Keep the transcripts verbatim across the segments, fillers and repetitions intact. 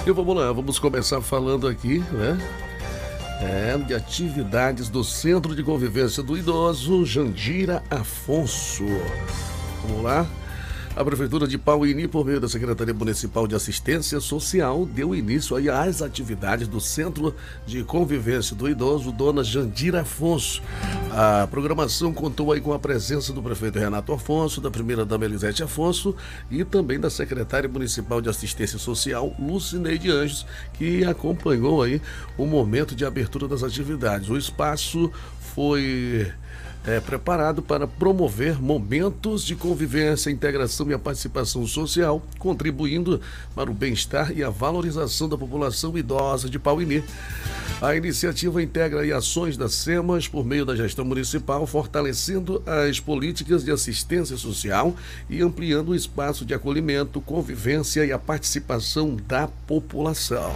E vamos lá, vamos começar falando aqui, né? É, de atividades do Centro de Convivência do Idoso, Jandira Afonso. Vamos lá. A Prefeitura de Pauini, por meio da Secretaria Municipal de Assistência Social, deu início aí às atividades do Centro de Convivência do Idoso, Dona Jandira Afonso. A programação contou aí com a presença do prefeito Renato Afonso, da primeira-dama Elisete Afonso e também da secretária municipal de Assistência Social, Lucineide Anjos, que acompanhou aí o momento de abertura das atividades. O espaço foi... É preparado para promover momentos de convivência, integração e a participação social, contribuindo para o bem-estar e a valorização da população idosa de Pauini. A iniciativa integra aí ações da SEMAS por meio da gestão municipal, fortalecendo as políticas de assistência social e ampliando o espaço de acolhimento, convivência e a participação da população.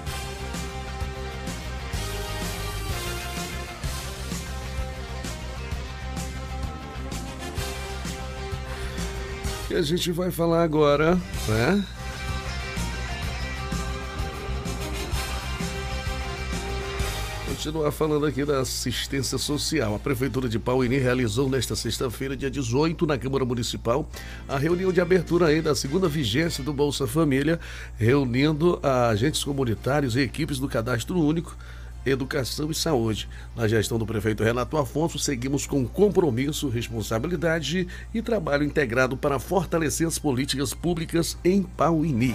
E a gente vai falar agora, né? Continuar falando aqui da assistência social. A Prefeitura de Pauini realizou nesta sexta-feira, dia dezoito, na Câmara Municipal, a reunião de abertura aí da segunda vigência do Bolsa Família, reunindo agentes comunitários e equipes do Cadastro Único, Educação e Saúde. Na gestão do prefeito Renato Afonso, seguimos com compromisso, responsabilidade e trabalho integrado para fortalecer as políticas públicas em Pauini.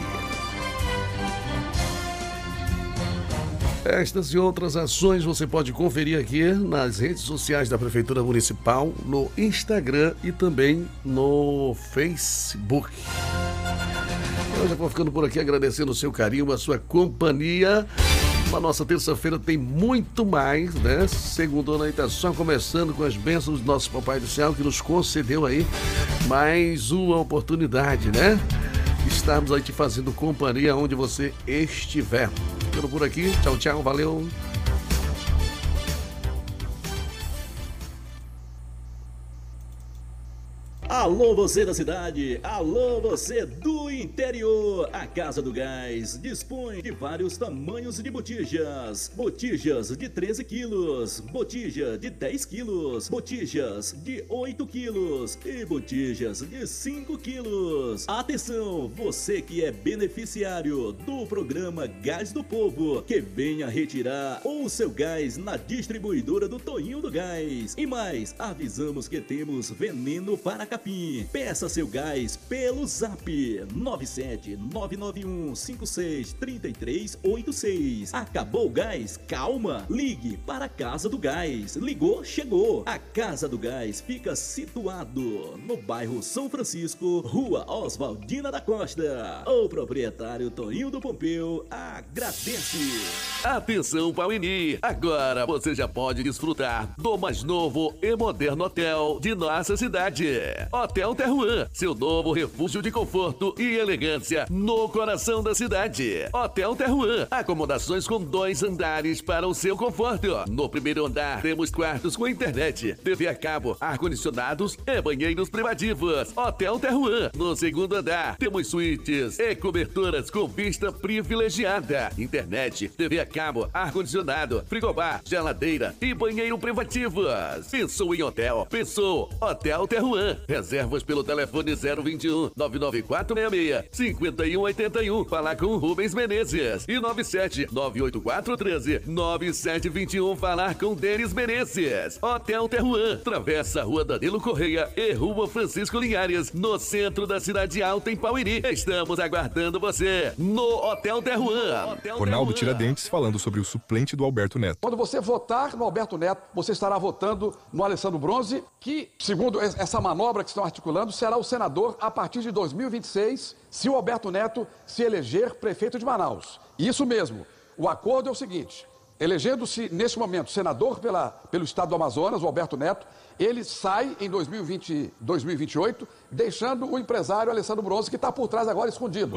Estas e outras ações você pode conferir aqui nas redes sociais da Prefeitura Municipal, no Instagram e também no Facebook. Eu já vou ficando por aqui agradecendo o seu carinho, a sua companhia. A nossa terça-feira tem muito mais, né? Segundona aí tá só começando com as bênçãos do nosso Papai do Céu, que nos concedeu aí mais uma oportunidade, né? Estarmos aí te fazendo companhia onde você estiver. Ficando por aqui, tchau, tchau, valeu! Alô você da cidade, alô você do interior, a Casa do Gás dispõe de vários tamanhos de botijas, botijas de treze quilos, botija de dez quilos, botijas de oito quilos e botijas de cinco quilos. Atenção, você que é beneficiário do programa Gás do Povo, que venha retirar o seu gás na distribuidora do Toinho do Gás. E mais, avisamos que temos veneno para capim. Peça seu gás pelo zap nove sete nove nove um cinco seis três três oito seis. Acabou o gás? Calma! Ligue para a Casa do Gás. Ligou, chegou! A Casa do Gás fica situado no bairro São Francisco, Rua Oswaldina da Costa. O proprietário Toninho do Pompeu agradece. Atenção, Pauini! Agora você já pode desfrutar do mais novo e moderno hotel de nossa cidade. Hotel Terruan, seu novo refúgio de conforto e elegância no coração da cidade. Hotel Terruan, acomodações com dois andares para o seu conforto. No primeiro andar temos quartos com internet, T V a cabo, ar-condicionados e banheiros privativos. Hotel Terruan, no segundo andar temos suítes e coberturas com vista privilegiada, internet, T V a cabo, ar-condicionado, frigobar, geladeira e banheiro privativos. Pensou em hotel? Pensou Hotel Terruan. Reservas pelo telefone zero vinte e um nove nove quatro seis seis cinco um oito um. Falar com Rubens Menezes. E nove sete nove oito quatro um três nove sete dois um. Falar com Denis Menezes. Hotel Terruan. Travessa Rua Danilo Correia e Rua Francisco Linhares, no centro da Cidade Alta, em Pauini. Estamos aguardando você no Hotel Terruan. Hotel Ronaldo Terruan. Tiradentes falando sobre o suplente do Alberto Neto. Quando você votar no Alberto Neto, você estará votando no Alessandro Bronze, que, segundo essa manobra que estão articulando, será o senador a partir de dois mil e vinte e seis, se o Alberto Neto se eleger prefeito de Manaus. Isso mesmo, o acordo é o seguinte: elegendo-se neste momento senador pela, pelo estado do Amazonas, o Alberto Neto, ele sai em dois mil e vinte, dois mil e vinte e oito, deixando o empresário Alessandro Bronze, que está por trás agora escondido.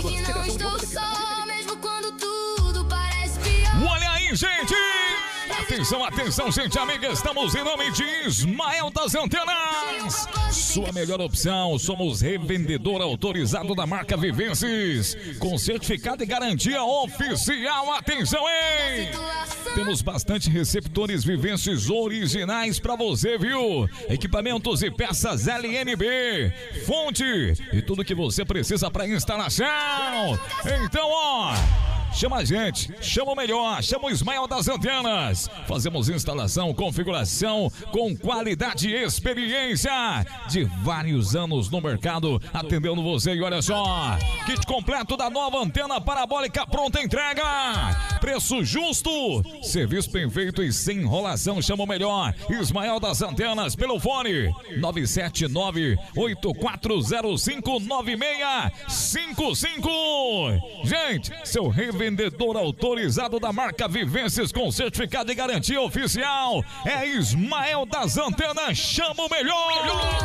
Olha aí, gente! atenção, atenção, gente amiga, estamos em nome de Ismael das Antenas. Sua melhor opção, somos revendedor autorizado da marca Vivências, com certificado e garantia oficial. Atenção, hein? Temos bastante receptores Vivências originais pra você, viu? Equipamentos e peças L N B, fonte e tudo que você precisa pra instalação. Então, ó, chama a gente, chama o melhor, chama o Ismael das Antenas. Fazemos instalação, configuração com qualidade e experiência de vários anos no mercado, atendendo você. E olha só, kit completo da nova antena parabólica pronta entrega. Preço justo, serviço bem feito e sem enrolação. Chama o melhor, Ismael das Antenas, pelo fone nove sete nove, oito quatro zero cinco, nove seis cinco cinco. Gente, seu revendedor autorizado da marca Vivências com certificado de garantia oficial é Ismael das Antenas. Chama o melhor.